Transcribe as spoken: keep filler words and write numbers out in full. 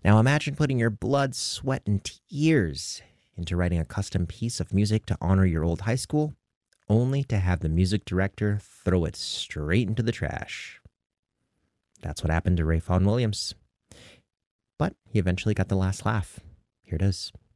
Now imagine putting your blood, sweat, and tears into writing a custom piece of music to honor your old high school, only to have the music director throw it straight into the trash. That's what happened to Ray Vaughan Williams. But he eventually got the last laugh. Here it is.